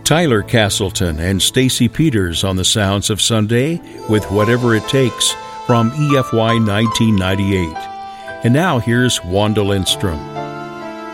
Tyler Castleton and Stacy Peters on the Sounds of Sunday with Whatever It Takes from EFY 1998. And now here's Wanda Lindstrom.